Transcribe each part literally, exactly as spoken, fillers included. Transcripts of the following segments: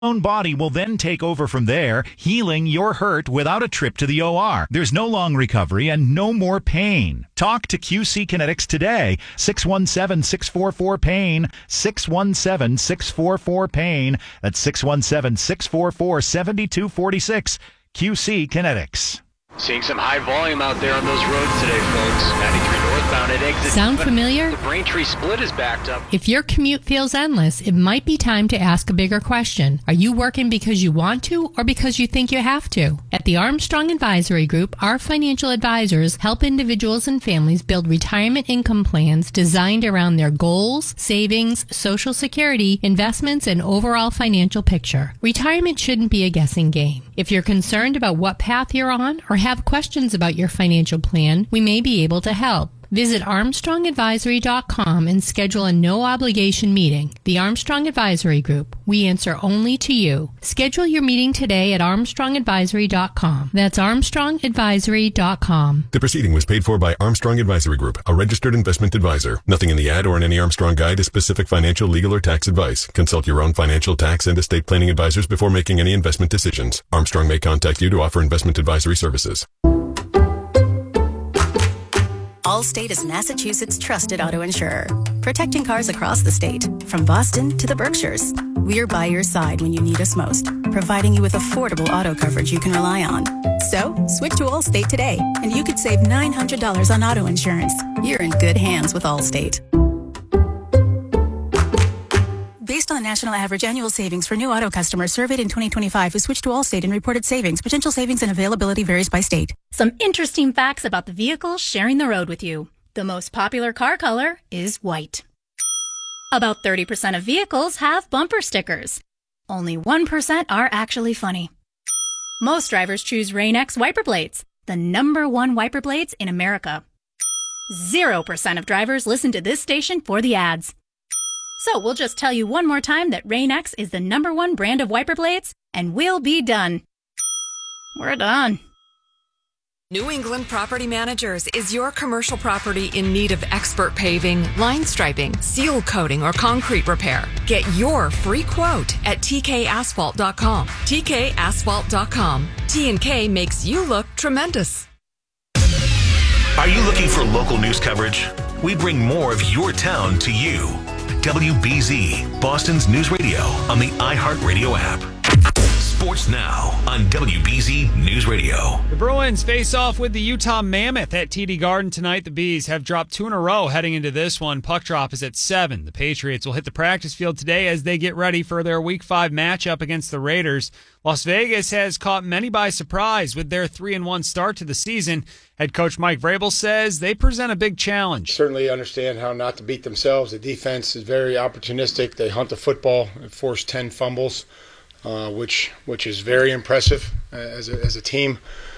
own body will then take over from there, healing your hurt without a trip to the O R. There's no long recovery and no more pain. Talk to Q C Kinetics today. six one seven, six four four, PAIN. six one seven, six four four, PAIN. That's six one seven, six four four, seven two four six. Q C Kinetics. Seeing some high volume out there on those roads today, folks. ninety-three northbound at exit. Sound familiar? The Braintree split is backed up. If your commute feels endless, it might be time to ask a bigger question. Are you working because you want to or because you think you have to? At the Armstrong Advisory Group, our financial advisors help individuals and families build retirement income plans designed around their goals, savings, Social Security, investments, and overall financial picture. Retirement shouldn't be a guessing game. If you're concerned about what path you're on or have questions about your financial plan, we may be able to help. Visit Armstrong Advisory dot com and schedule a no-obligation meeting. The Armstrong Advisory Group. We answer only to you. Schedule your meeting today at Armstrong Advisory dot com. That's Armstrong Advisory dot com. The proceeding was paid for by Armstrong Advisory Group, a registered investment advisor. Nothing in the ad or in any Armstrong guide is specific financial, legal, or tax advice. Consult your own financial, tax, and estate planning advisors before making any investment decisions. Armstrong may contact you to offer investment advisory services. Allstate is Massachusetts' trusted auto insurer, protecting cars across the state, from Boston to the Berkshires. We're by your side when you need us most, providing you with affordable auto coverage you can rely on. So, switch to Allstate today, and you could save nine hundred dollars on auto insurance. You're in good hands with Allstate. Based on the national average annual savings for new auto customers surveyed in twenty twenty-five who switched to Allstate and reported savings, potential savings and availability varies by state. Some interesting facts about the vehicles sharing the road with you. The most popular car color is white. About thirty percent of vehicles have bumper stickers. Only one percent are actually funny. Most drivers choose Rain-X wiper blades, the number one wiper blades in America. Zero percent of drivers listen to this station for the ads. So we'll just tell you one more time that Rain-X is the number one brand of wiper blades, and we'll be done. We're done. New England Property Managers is your commercial property in need of expert paving, line striping, seal coating, or concrete repair. Get your free quote at T K asphalt dot com. T K asphalt dot com. T and K makes you look tremendous. Are you looking for local news coverage? We bring more of your town to you. W B Z, Boston's news radio on the iHeartRadio app. Sports now on W B Z News Radio. The Bruins face off with the Utah Mammoth at T D Garden tonight. The Bees have dropped two in a row heading into this one. Puck drop is at seven. The Patriots will hit the practice field today as they get ready for their Week five matchup against the Raiders. Las Vegas has caught many by surprise with their three and one start to the season. Head coach Mike Vrabel says they present a big challenge. Certainly understand how not to beat themselves. The defense is very opportunistic. They hunt the football and force ten fumbles. Uh, which which is very impressive as a, as a team,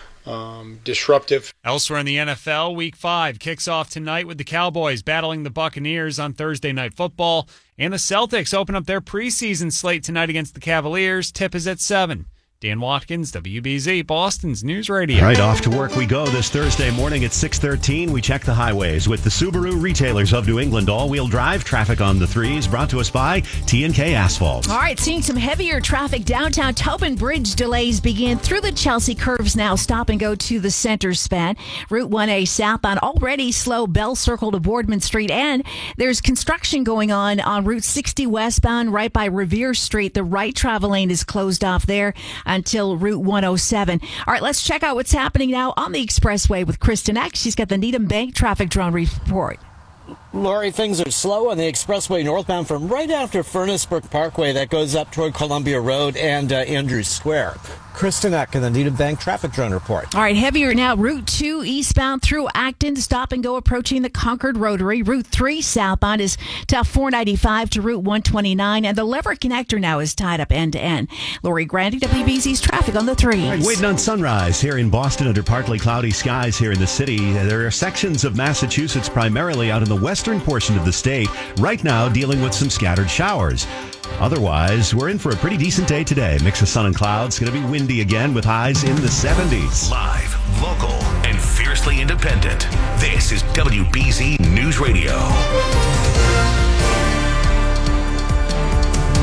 um, disruptive. Elsewhere in the N F L, Week five kicks off tonight with the Cowboys battling the Buccaneers on Thursday Night Football, and the Celtics open up their preseason slate tonight against the Cavaliers. Tip is at seven. Dan Watkins, W B Z, Boston's News Radio. Right, off to work we go this Thursday morning at six thirteen. We check the highways with the Subaru retailers of New England. All-wheel drive traffic on the threes brought to us by T and K Asphalt. All right, seeing some heavier traffic downtown. Tobin Bridge delays begin through the Chelsea curves now. Stop and go to the center span. Route one A southbound already slow. Bell Circle to Boardman Street. And there's construction going on on Route sixty westbound right by Revere Street. The right travel lane is closed off there until Route one oh seven. All right, let's check out what's happening now on the expressway with Kristen Eck. She's got the Needham Bank traffic drone report. Lori, things are slow on the expressway northbound from right after Furnace Brook Parkway that goes up toward Columbia Road and uh, Andrews Square. Kristen Eck in the Needham Bank traffic drone report. All right, heavier now. Route two eastbound through Acton. Stop and go approaching the Concord Rotary. Route three southbound is to four ninety-five to Route one twenty-nine. And the Lever Connector now is tied up end to end. Lori Grandy, W B Z's traffic on the three. Right, waiting on sunrise here in Boston under partly cloudy skies here in the city. There are sections of Massachusetts primarily out in the western portion of the state right now dealing with some scattered showers. Otherwise, we're in for a pretty decent day today. Mix of sun and clouds. Going to be windy again with highs in the seventies. Live, local, and fiercely independent. This is W B Z News Radio.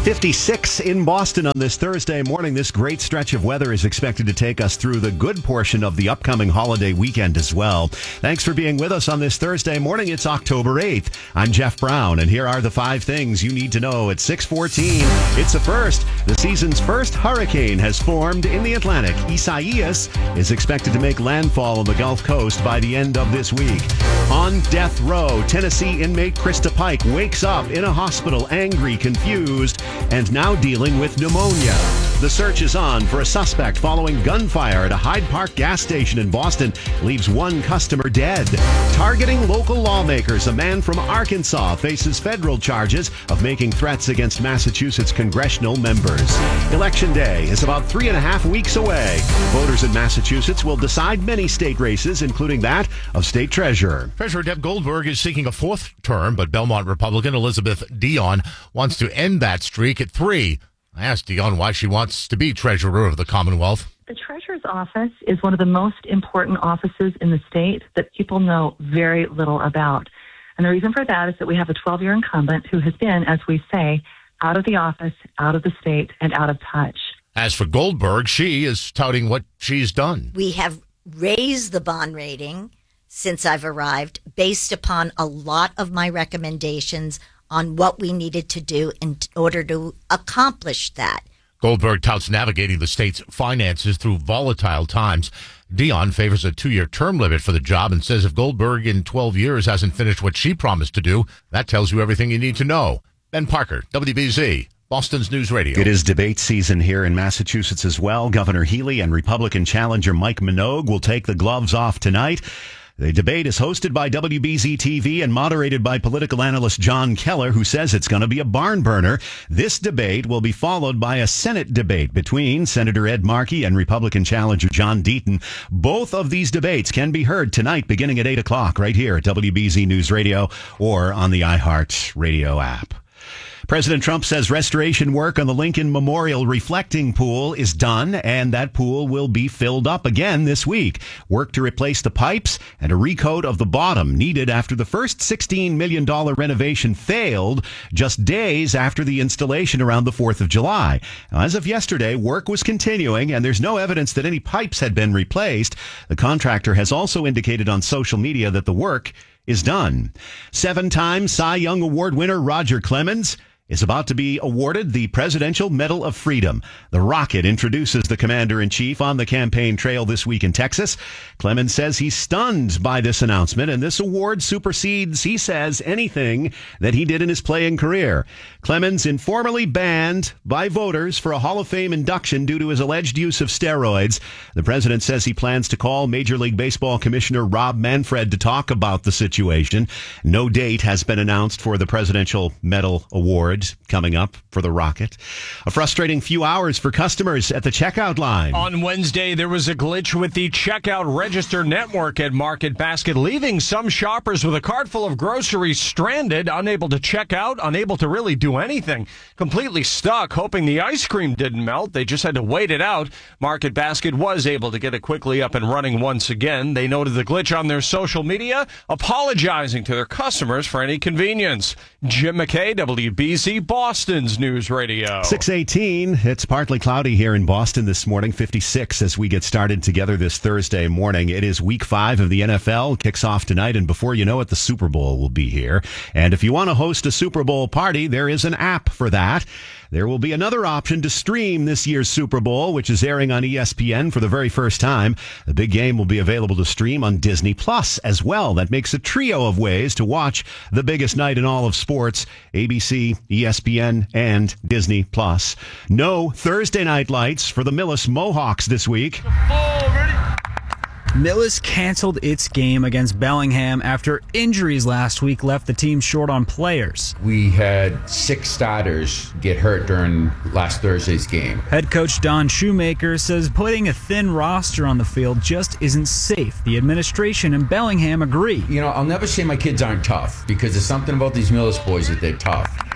fifty-six in Boston on this Thursday morning. This great stretch of weather is expected to take us through the good portion of the upcoming holiday weekend as well. Thanks for being with us on this Thursday morning. It's October eighth. I'm Jeff Brown, and here are the five things you need to know at six fourteen. It's a first. The season's first hurricane has formed in the Atlantic. Isaias is expected to make landfall on the Gulf Coast by the end of this week. On death row, Tennessee inmate Krista Pike wakes up in a hospital, angry, confused, and now dealing with pneumonia. The search is on for a suspect following gunfire at a Hyde Park gas station in Boston leaves one customer dead. Targeting local lawmakers, a man from Arkansas faces federal charges of making threats against Massachusetts congressional members. Election Day is about three and a half weeks away. Voters in Massachusetts will decide many state races, including that of state treasurer. Treasurer Deb Goldberg is seeking a fourth term, but Belmont Republican Elizabeth Dion wants to end that streak at three. I asked Dion why she wants to be treasurer of the Commonwealth. The treasurer's office is one of the most important offices in the state that people know very little about. And the reason for that is that we have a twelve-year incumbent who has been, as we say, out of the office, out of the state, and out of touch. As for Goldberg, she is touting what she's done. We have raised the bond rating since I've arrived based upon a lot of my recommendations on what we needed to do in order to accomplish that. Goldberg touts navigating the state's finances through volatile times. Dion favors a two-year term limit for the job and says if Goldberg in twelve years hasn't finished what she promised to do, that tells you everything you need to know. Ben Parker, W B Z, Boston's News Radio. It is debate season here in Massachusetts as well. Governor Healy and Republican challenger Mike Minogue will take the gloves off tonight. The debate is hosted by W B Z T V and moderated by political analyst John Keller, who says it's going to be a barn burner. This debate will be followed by a Senate debate between Senator Ed Markey and Republican challenger John Deaton. Both of these debates can be heard tonight beginning at eight o'clock right here at W B Z News Radio or on the iHeart Radio app. President Trump says restoration work on the Lincoln Memorial reflecting pool is done, and that pool will be filled up again this week. Work to replace the pipes and a recoat of the bottom needed after the first sixteen million dollars renovation failed just days after the installation around the fourth of July. Now, as of yesterday, work was continuing, and there's no evidence that any pipes had been replaced. The contractor has also indicated on social media that the work is done. Seven-time Cy Young Award winner Roger Clemens is about to be awarded the Presidential Medal of Freedom. The Rocket introduces the commander-in-chief on the campaign trail this week in Texas. Clemens says he's stunned by this announcement, and this award supersedes, he says, anything that he did in his playing career. Clemens informally banned by voters for a Hall of Fame induction due to his alleged use of steroids. The president says he plans to call Major League Baseball Commissioner Rob Manfred to talk about the situation. No date has been announced for the Presidential Medal Award coming up for the Rocket. A frustrating few hours for customers at the checkout line. On Wednesday, there was a glitch with the checkout register network at Market Basket, leaving some shoppers with a cart full of groceries stranded, unable to check out, unable to really do anything, completely stuck, hoping the ice cream didn't melt. They just had to wait it out. Market Basket was able to get it quickly up and running once again. They noted the glitch on their social media, apologizing to their customers for any inconvenience. Jim McKay, W B Z, Boston's News Radio. six eighteen. It's partly cloudy here in Boston this morning. fifty-six as we get started together this Thursday morning. It is week five of the N F L. Kicks off tonight, and before you know it, the Super Bowl will be here. And if you want to host a Super Bowl party, there is an app for that. There will be another option to stream this year's Super Bowl, which is airing on E S P N for the very first time. The big game will be available to stream on Disney Plus as well. That makes a trio of ways to watch the biggest night in all of sports: A B C, E S P N, and Disney Plus. No Thursday night lights for the Millis Mohawks this week. Millis canceled its game against Bellingham after injuries last week left the team short on players. We had six starters get hurt during last Thursday's game. Head coach Don Shoemaker says putting a thin roster on the field just isn't safe. The administration and Bellingham agree. You know, I'll never say my kids aren't tough, because there's something about these Millis boys that they're tough.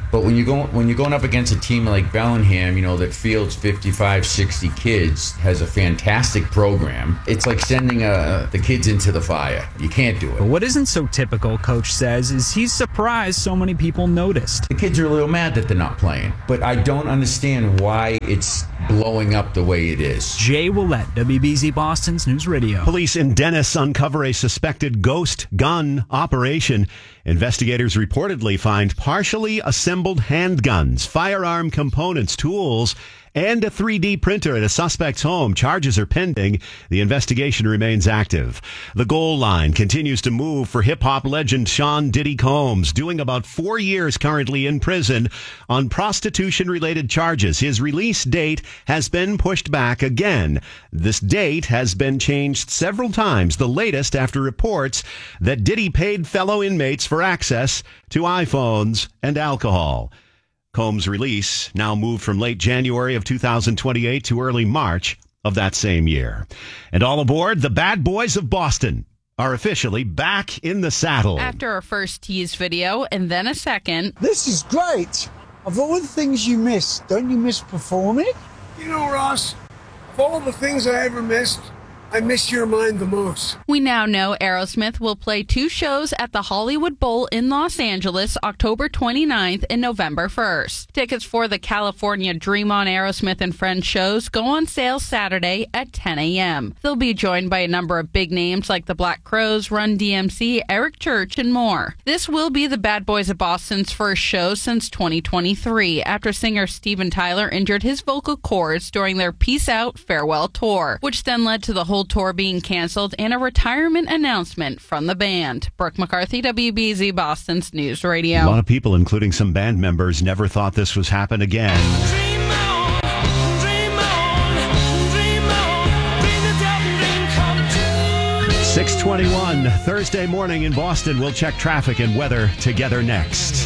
But when you go when you're going up against a team like Bellingham, you know, that fields fifty-five, sixty kids, has a fantastic program, it's like sending uh, the kids into the fire. You can't do it. But what isn't so typical, Coach says, is he's surprised so many people noticed. The kids are a little mad that they're not playing, but I don't understand why it's blowing up the way it is. Jay Willett, W B Z Boston's News Radio. Police in Dennis uncover a suspected ghost gun operation. Investigators reportedly find partially assembled handguns, firearm components, tools, and a three D printer at a suspect's home. Charges are pending. The investigation remains active. The goal line continues to move for hip-hop legend Sean Diddy Combs, doing about four years currently in prison on prostitution-related charges. His release date has been pushed back again. This date has been changed several times, the latest after reports that Diddy paid fellow inmates for access to iPhones and alcohol. Combs' release now moved from late January of two thousand twenty-eight to early March of that same year. And all aboard, the Bad Boys of Boston are officially back in the saddle. After a first tease video and then a second. This is great. Of all the things you miss, don't you miss performing? You know, Ross, of all the things I ever missed, I miss your mind the most. We now know Aerosmith will play two shows at the Hollywood Bowl in Los Angeles, October twenty-ninth and November first. Tickets for the California Dream On Aerosmith and Friends shows go on sale Saturday at ten a.m. They'll be joined by a number of big names like the Black Crowes, Run D M C, Eric Church, and more. This will be the Bad Boys of Boston's first show since twenty twenty-three, after singer Steven Tyler injured his vocal cords during their Peace Out farewell tour, which then led to the whole tour being canceled and a retirement announcement from the band. Brooke McCarthy, W B Z Boston's News Radio. A lot of people, including some band members, never thought this was happen again. six twenty-one, Thursday morning in Boston. We'll check traffic and weather together next.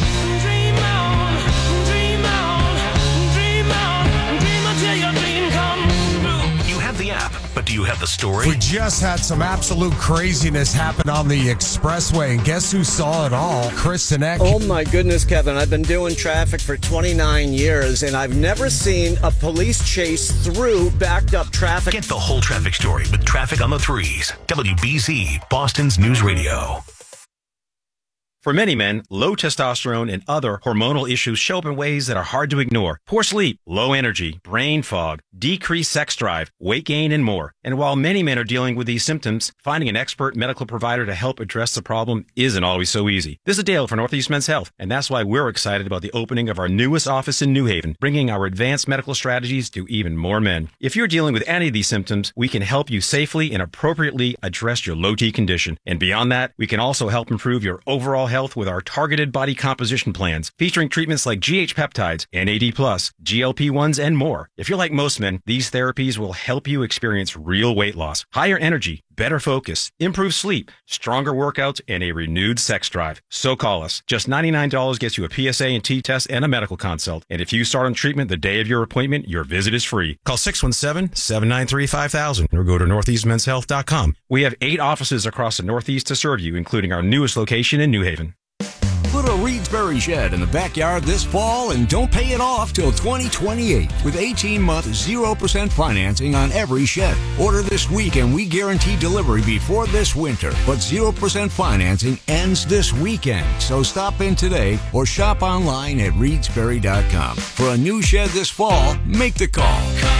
But do you have the story? We just had some absolute craziness happen on the expressway, and guess who saw it all? Kristen Eck. Oh my goodness, Kevin. I've been doing traffic for twenty-nine years, and I've never seen a police chase through backed up traffic. Get the whole traffic story with Traffic on the Threes. W B Z, Boston's News Radio. For many men, low testosterone and other hormonal issues show up in ways that are hard to ignore. Poor sleep, low energy, brain fog, decreased sex drive, weight gain, and more. And while many men are dealing with these symptoms, finding an expert medical provider to help address the problem isn't always so easy. This is Dale for Northeast Men's Health, and that's why we're excited about the opening of our newest office in New Haven, bringing our advanced medical strategies to even more men. If you're dealing with any of these symptoms, we can help you safely and appropriately address your low T condition. And beyond that, we can also help improve your overall health health with our targeted body composition plans, featuring treatments like G H peptides, N A D plus, G L P ones, and more. If you're like most men, these therapies will help you experience real weight loss, higher energy, better focus, improved sleep, stronger workouts, and a renewed sex drive. So call us. Just ninety-nine dollars gets you a P S A and T test and a medical consult. And if you start on treatment the day of your appointment, your visit is free. Call six one seven, seven nine three, five thousand or go to northeast men's health dot com. We have eight offices across the Northeast to serve you, including our newest location in New Haven. Put a Reedsbury shed in the backyard this fall and don't pay it off till twenty twenty-eight with eighteen month zero percent financing on every shed. Order this week and we guarantee delivery before this winter. But zero percent financing ends this weekend. So stop in today or shop online at reedsbury dot com. For a new shed this fall, make the call.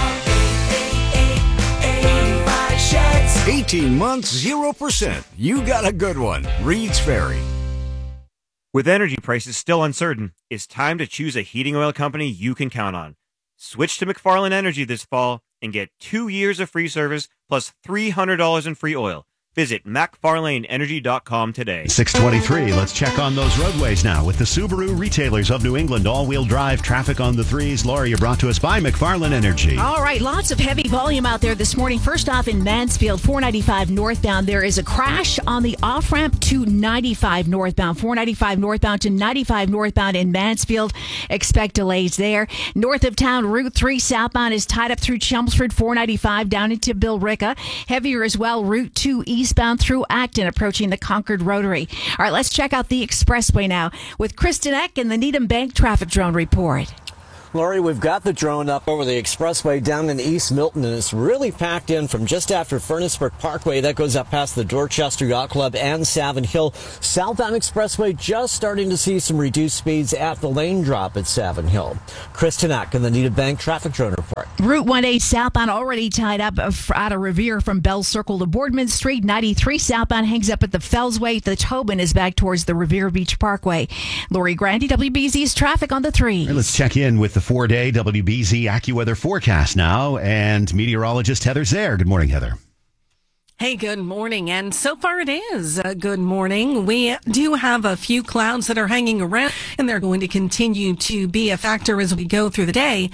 eighteen months, zero percent. You got a good one. Reed's Ferry. With energy prices still uncertain, it's time to choose a heating oil company you can count on. Switch to McFarland Energy this fall and get two years of free service plus three hundred dollars in free oil. Visit macfarlane energy dot com today. six twenty-three, let's check on those roadways now with the Subaru Retailers of New England. All-wheel drive traffic on the threes. Laura, you're brought to us by McFarland Energy. All right, lots of heavy volume out there this morning. First off, in Mansfield, four ninety-five northbound, there is a crash on the off-ramp to ninety-five northbound. four ninety-five northbound to ninety-five northbound in Mansfield. Expect delays there. North of town, Route three southbound is tied up through Chelmsford, four ninety-five down into Billerica. Heavier as well, Route two east eastbound through Acton, approaching the Concord Rotary. All right, let's check out the expressway now with Kristen Eck in the Needham Bank Traffic Drone Report. Lori, we've got the drone up over the expressway down in East Milton, and it's really packed in from just after Furnace Brook Parkway. That goes up past the Dorchester Yacht Club and Savin Hill. Southbound expressway just starting to see some reduced speeds at the lane drop at Savin Hill. Kristen Eck in the Needham Bank Traffic Drone Report. Route one A southbound already tied up out of Revere from Bell Circle to Boardman Street. ninety-three southbound hangs up at the Fellsway. The Tobin is back towards the Revere Beach Parkway. Lori Grandy, W B Z's traffic on the three. Right, let's check in with the four-day W B Z AccuWeather forecast now, and meteorologist Heather Zaire. Good morning, Heather. Hey, good morning. And so far it is a good morning. We do have a few clouds that are hanging around, and they're going to continue to be a factor as we go through the day.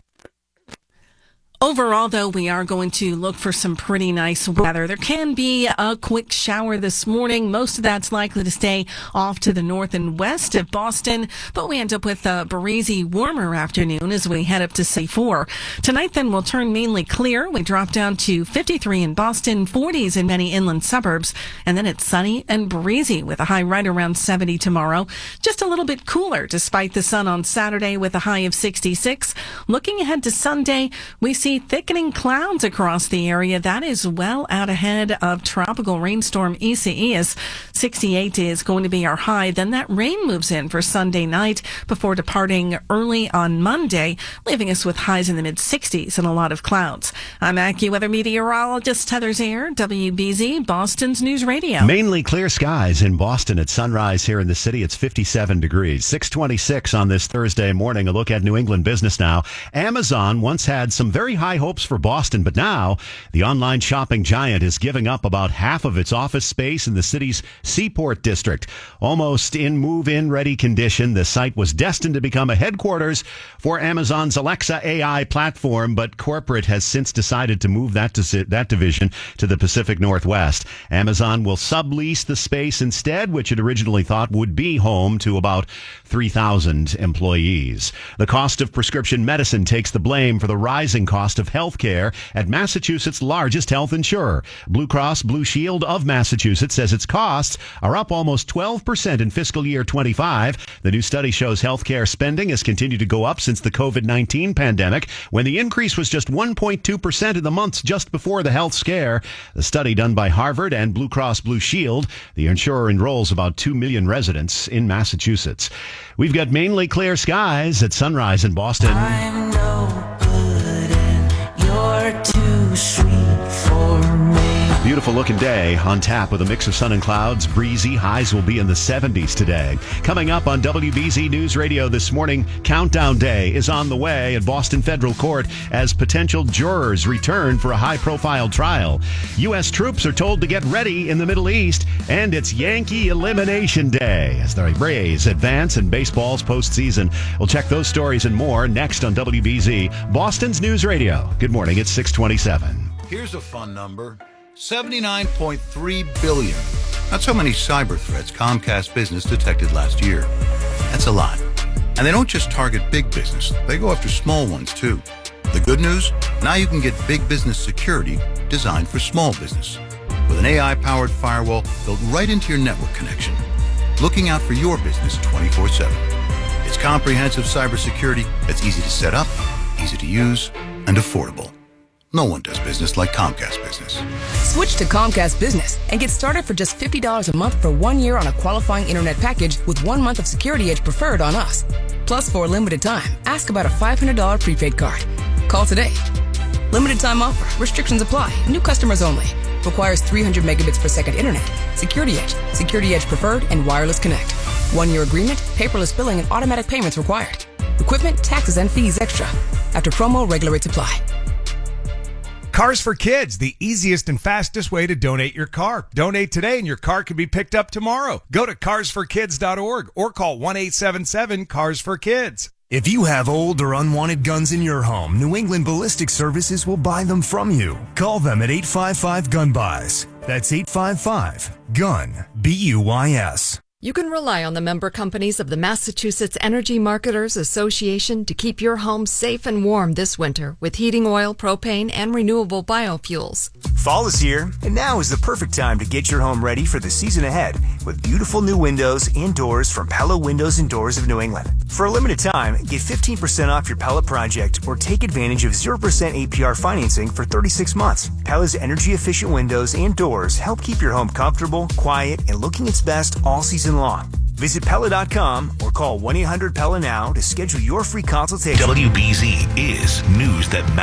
Overall, though, we are going to look for some pretty nice weather. There can be a quick shower this morning. Most of that's likely to stay off to the north and west of Boston, but we end up with a breezy, warmer afternoon as we head up to seventy-four. Tonight, then, we'll turn mainly clear. We drop down to fifty-three in Boston, forties in many inland suburbs, and then it's sunny and breezy with a high right around seventy tomorrow. Just a little bit cooler despite the sun on Saturday with a high of sixty-six. Looking ahead to Sunday, we see thickening clouds across the area. That is well out ahead of tropical rainstorm Isaias. sixty-eight is going to be our high. Then that rain moves in for Sunday night before departing early on Monday, leaving us with highs in the mid-sixties and a lot of clouds. I'm AccuWeather meteorologist Heather Zaire, W B Z, Boston's News Radio. Mainly clear skies in Boston at sunrise here in the city. It's fifty-seven degrees. six twenty-six on this Thursday morning. A look at New England business now. Amazon once had some very high hopes for Boston, but now the online shopping giant is giving up about half of its office space in the city's Seaport district. Almost in move-in ready condition, the site was destined to become a headquarters for Amazon's Alexa A I platform, but corporate has since decided to move that to, that division to the Pacific Northwest. Amazon will sublease the space instead, which it originally thought would be home to about three thousand employees. The cost of prescription medicine takes the blame for the rising cost of health care at Massachusetts' largest health insurer. Blue Cross Blue Shield of Massachusetts says its costs are up almost twelve percent in fiscal year twenty-five. The new study shows health care spending has continued to go up since the COVID nineteen pandemic, when the increase was just one point two percent in the months just before the health scare. The study done by Harvard and Blue Cross Blue Shield, the insurer enrolls about two million residents in Massachusetts. We've got mainly clear skies at sunrise in Boston. I'm no good and you're too sweet for me. Beautiful looking day on tap with a mix of sun and clouds. Breezy. Highs will be in the seventies today. Coming up on W B Z News Radio this morning, Countdown Day is on the way at Boston Federal Court as potential jurors return for a high-profile trial. U S troops are told to get ready in the Middle East, and it's Yankee Elimination Day as the Rays advance in baseball's postseason. We'll check those stories and more next on W B Z, Boston's News Radio. Good morning. It's six twenty-seven. Here's a fun number. seventy-nine point three billion. That's how many cyber threats Comcast Business detected last year. That's a lot. And they don't just target big business. They go after small ones, too. The good news? Now you can get big business security designed for small business. With an A I-powered firewall built right into your network connection. Looking out for your business twenty-four seven. It's comprehensive cybersecurity that's easy to set up, easy to use, and affordable. No one does business like Comcast Business. Switch to Comcast Business and get started for just fifty dollars a month for one year on a qualifying internet package with one month of Security Edge preferred on us. Plus, for a limited time, ask about a five hundred dollars prepaid card. Call today. Limited time offer. Restrictions apply. New customers only. Requires three hundred megabits per second internet. Security Edge. Security Edge preferred and wireless connect. One year agreement, paperless billing and automatic payments required. Equipment, taxes, and fees extra. After promo, regular rates apply. Cars for Kids, the easiest and fastest way to donate your car. Donate today and your car can be picked up tomorrow. Go to cars for kids dot org or call one eight seven seven cars for kids. If you have old or unwanted guns in your home, New England Ballistic Services will buy them from you. Call them at eight five five gun buys. That's eight five five gun B U Y S. You can rely on the member companies of the Massachusetts Energy Marketers Association to keep your home safe and warm this winter with heating oil, propane, and renewable biofuels. Fall is here, and now is the perfect time to get your home ready for the season ahead with beautiful new windows and doors from Pella Windows and Doors of New England. For a limited time, get fifteen percent off your Pella project or take advantage of zero percent A P R financing for thirty-six months. Pella's energy-efficient windows and doors help keep your home comfortable, quiet, and looking its best all season long. Visit Pella dot com or call one eight hundred Pella now to schedule your free consultation. W B Z is news that matters.